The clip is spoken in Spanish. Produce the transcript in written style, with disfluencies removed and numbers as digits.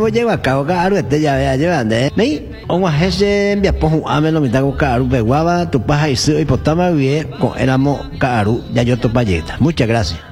lleva a cabo caro este ya vea llevando ni un agente envía por un ameno mitad con caro peguaba tu paja y su hipotama bien con el amo caro ya yo tu payeta. Muchas gracias.